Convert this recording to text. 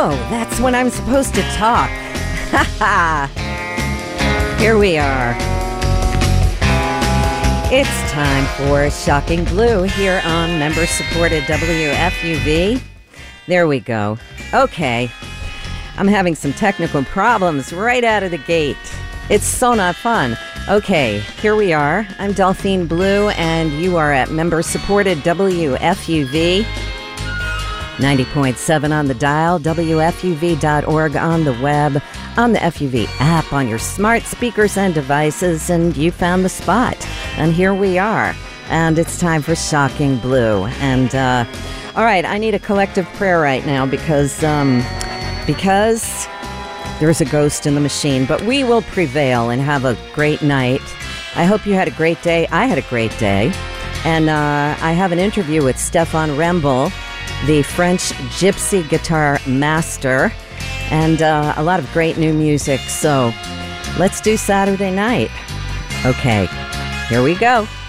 Oh, that's when I'm supposed to talk. Ha ha! Here we are. It's time for Shocking Blue here on member-supported WFUV. There we go. Okay. I'm having some technical problems right out of the gate. It's so not fun. Okay, here we are. I'm Delphine Blue, and you are at member-supported WFUV. 90.7 on the dial, WFUV.org on the web, on the FUV app, on your smart speakers and devices, and you found the spot. And here we are. And it's time for Shocking Blue. And, all right, I need a collective prayer right now because there's a ghost in the machine. But we will prevail and have a great night. I hope you had a great day. I had a great day. And I have an interview with Stefan Rembel, the French gypsy guitar master, and a lot of great new music. So let's do Saturday night. Okay, here we go.